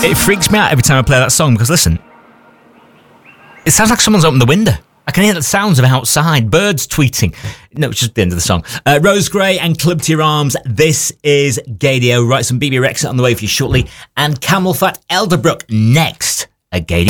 It freaks me out every time I play that song because, listen, it sounds like someone's opened the window. I can hear the sounds of outside, birds tweeting. No, it's just the end of the song. Rose Gray and Club to Your Arms. This is Gaydio. Right, some BB Rex on the way for you shortly. And Camel Fat Elderbrook next at Gaydio.